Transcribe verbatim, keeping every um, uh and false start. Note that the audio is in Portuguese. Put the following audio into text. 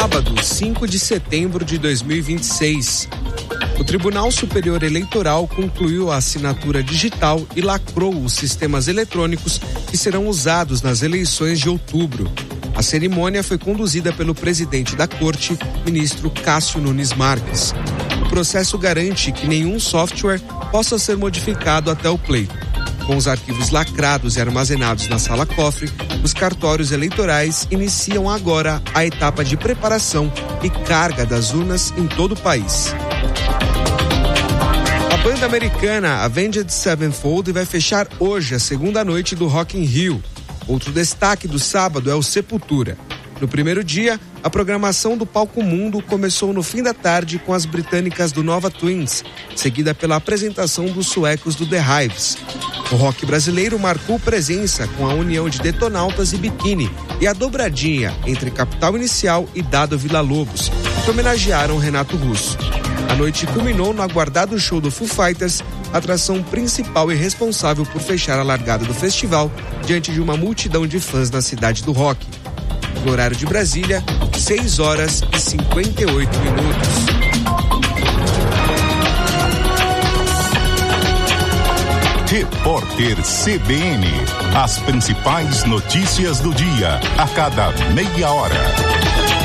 sábado, cinco de setembro de dois mil e vinte e seis. O Tribunal Superior Eleitoral concluiu a assinatura digital e lacrou os sistemas eletrônicos que serão usados nas eleições de outubro. A cerimônia foi conduzida pelo presidente da Corte, ministro Cássio Nunes Marques. O processo garante que nenhum software possa ser modificado até o pleito. Com os arquivos lacrados e armazenados na sala cofre, os cartórios eleitorais iniciam agora a etapa de preparação e carga das urnas em todo o país. A banda americana Avenged Sevenfold vai fechar hoje a segunda noite do Rock in Rio. Outro destaque do sábado é o Sepultura. No primeiro dia, a programação do Palco Mundo começou no fim da tarde com as britânicas do Nova Twins, seguida pela apresentação dos suecos do The Hives. O rock brasileiro marcou presença com a união de Detonautas e Biquíni e a dobradinha entre Capital Inicial e Dado Villa-Lobos, que homenagearam Renato Russo. A noite culminou no aguardado show do Foo Fighters, atração principal e responsável por fechar a largada do festival diante de uma multidão de fãs na cidade do rock. No horário de Brasília, seis horas e cinquenta e oito minutos. Repórter C B N. As principais notícias do dia, a cada meia hora.